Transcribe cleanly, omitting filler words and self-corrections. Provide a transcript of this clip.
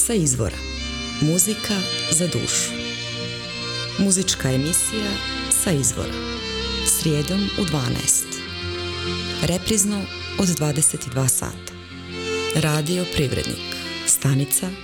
Sa izvora. Muzika za dušu. Muzička emisija Sa izvora. Srijedom u 12. Reprizno od 22 sata. Radio Privrednik. Stanica